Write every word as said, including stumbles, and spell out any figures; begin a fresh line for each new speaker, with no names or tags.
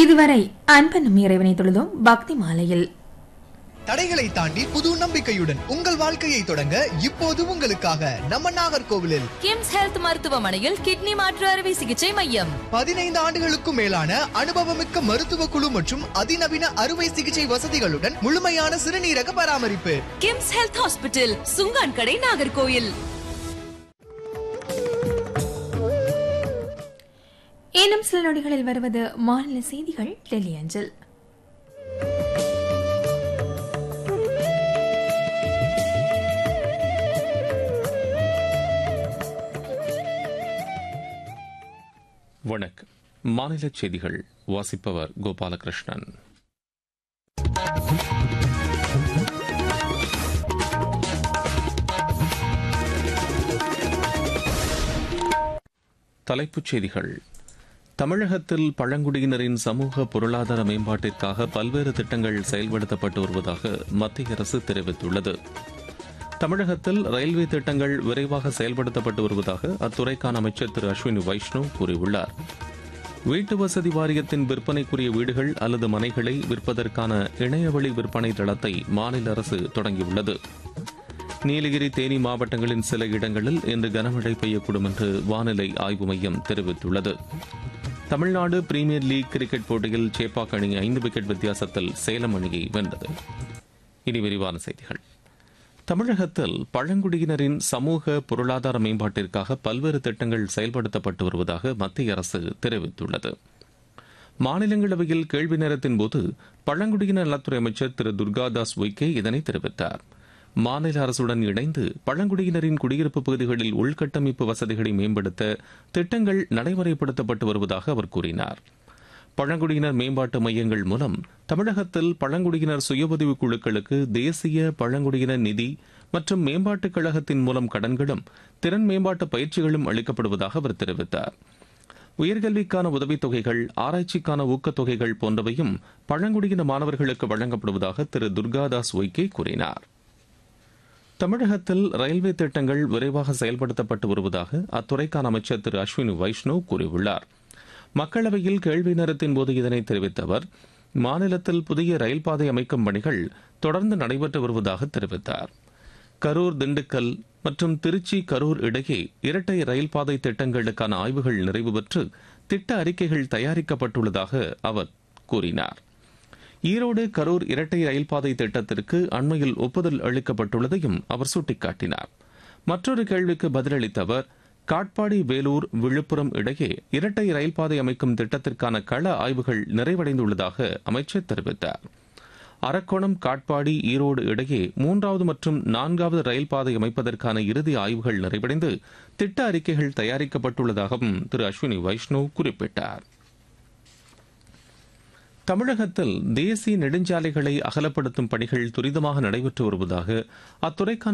இதுவரை அன்பனும் இறைவனை தொழுதும் பக்தி மாலையில்
தடைகளை தாண்டி புது நம்பிக்கையுடன் உங்கள் வாழ்க்கையை தொடங்க இப்போது உங்களுக்காக நம்ம நாகர்கோவிலில்
கிம்ஸ் ஹெல்த் மருத்துவமனையில் கிட்னி மாற்று அறுவை சிகிச்சை மையம்.
பதினைந்து ஆண்டுகளுக்கும் மேலான அனுபவமிக்க மருத்துவ குழு மற்றும் அதிநவீன அறுவை சிகிச்சை வசதிகளுடன் முழுமையான சிறுநீரக பராமரிப்பு.
கிம்ஸ் ஹெல்த் ஹாஸ்பிட்டல், சுங்கான் கடை, நாகர்கோவில்.
இன்னும் சில நொடிகளில் வருவது மாநில செய்திகள் டெல்லி அஞ்சல்.
வணக்கம். மாநில செய்திகள் வாசிப்பவர் கோபாலகிருஷ்ணன். தலைப்புச் செய்திகள். தமிழகத்தில் பழங்குடியினரின் சமூக பொருளாதார மேம்பாட்டிற்காக பல்வேறு திட்டங்கள் செயல்படுத்தப்பட்டு வருவதாக மத்திய அரசு தெரிவித்துள்ளது. தமிழகத்தில் ரயில்வே திட்டங்கள் விரைவாக செயல்படுத்தப்பட்டு வருவதாக அத்துறைக்கான அமைச்சர் திரு அஸ்வினி வைஷ்ணவ் கூறியுள்ளார். வீட்டு வசதி வாரியத்தின் விற்பனைக்குரிய வீடுகள் அல்லது மனைகளை விற்பதற்கான இணையவழி விற்பனை தளத்தை மாநில அரசு தொடங்கியுள்ளது. நீலகிரி, தேனி மாவட்டங்களின் சில இடங்களில் இன்று கனமழை பெய்யக்கூடும் என்று வானிலை ஆய்வு மையம் தெரிவித்துள்ளது. தமிழ்நாடு பிரீமியர் லீக் கிரிக்கெட் போட்டியில் சேப்பாக் அணி ஐந்து விக்கெட் வித்தியாசத்தில் சேலம் அணியை வென்றது. இனி விரிவான செய்திகள். தமிழகத்தில் பழங்குடியினரின் சமூக பொருளாதார மேம்பாட்டிற்காக பல்வேறு திட்டங்கள் செயல்படுத்தப்பட்டு வருவதாக மத்திய அரசு தெரிவித்துள்ளது. மாநிலங்களவையில் கேள்வி நேரத்தின் போது பழங்குடியினர் நலத்துறை அமைச்சர் திரு துர்காதாஸ் உய்கே இதனை தெரிவித்தார். மாநில அரசுடன் இணைந்து பழங்குடியினரின் குடியிருப்பு பகுதிகளில் உள்கட்டமைப்பு வசதிகளை மேம்படுத்த திட்டங்கள் நடைமுறைப்படுத்தப்பட்டு வருவதாக அவர் கூறினார். பழங்குடியினர் மேம்பாட்டு மையங்கள் மூலம் தமிழகத்தில் பழங்குடியினர் சுய உதவிக் குழுக்களுக்கு தேசிய பழங்குடியினர் நிதி மற்றும் மேம்பாட்டுக் கழகத்தின் மூலம் கடன்களும் திறன் மேம்பாட்டு பயிற்சிகளும் அளிக்கப்படுவதாக அவர் தெரிவித்தார். உயர்கல்விக்கான உதவித்தொகைகள், ஆராய்ச்சிக்கான ஊக்கத்தொகைகள் போன்றவையும் பழங்குடியின மாணவர்களுக்கு வழங்கப்படுவதாக திரு துர்காதாஸ் உய்கே கூறினார். தமிழகத்தில் ரயில்வே திட்டங்கள் விரைவாக செயல்படுத்தப்பட்டு வருவதாக அத்துறைக்கான அமைச்சர் திரு அஸ்வினி வைஷ்ணவ் கூறியுள்ளார். மக்களவையில் கேள்வி நேரத்தின் போது இதனை தெரிவித்த அவர், மாநிலத்தில் புதிய ரயில் பாதை அமைக்கும் பணிகள் தொடர்ந்து நடைபெற்று வருவதாக தெரிவித்தார். கரூர், திண்டுக்கல் மற்றும் திருச்சி, கரூர் இடையே இரட்டை ரயில் பாதை திட்டங்களுக்கான ஆய்வுகள் நிறைவு பெற்று திட்ட அறிக்கைகள் தயாரிக்கப்பட்டுள்ளதாக அவர் கூறினார். ஈரோடு, கரூர் இரட்டை ரயில் பாதை திட்டத்திற்கு அண்மையில் ஒப்புதல் அளிக்கப்பட்டுள்ளதையும் அவர் சுட்டிக்காட்டினார். மற்றொரு கேள்விக்கு பதிலளித்த அவர், காட்பாடி, வேலூர், விழுப்புரம் இடையே இரட்டை ரயில் பாதை அமைக்கும் திட்டத்திற்கான கள ஆய்வுகள் நிறைவடைந்துள்ளதாக அமைச்சர் தெரிவித்தார். அரக்கோணம், காட்பாடி, ஈரோடு இடையே மூன்றாவது மற்றும் நான்காவது ரயில் பாதை அமைப்பதற்கான இறுதி ஆய்வுகள் நிறைவடைந்து திட்ட அறிக்கைகள் தயாரிக்கப்பட்டுள்ளதாகவும் திரு அஸ்வினி வைஷ்ணவ் குறிப்பிட்டார். தமிழகத்தில் தேசிய நெடுஞ்சாலைகளை அகலப்படுத்தும் பணிகள் துரிதமாக நடைபெற்று வருவதாக அத்துறைக்கான